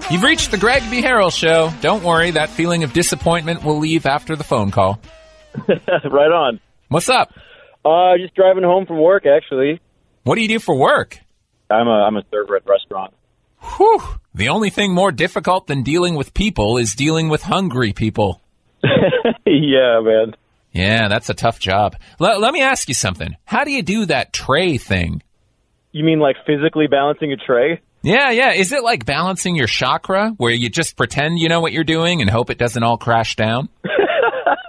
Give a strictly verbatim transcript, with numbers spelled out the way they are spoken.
You've reached the Greg B. Harrell Show. Don't worry, that feeling of disappointment will leave after the phone call. Right on. What's up? Uh, just driving home from work, actually. What do you do for work? I'm a I'm a server at a restaurant. Whew. The only thing more difficult than dealing with people is dealing with hungry people. Yeah, man. Yeah, that's a tough job. L- let me ask you something. How do you do that tray thing? You mean like physically balancing a tray? Yeah, yeah. Is it like balancing your chakra, where you just pretend you know what you're doing and hope it doesn't all crash down?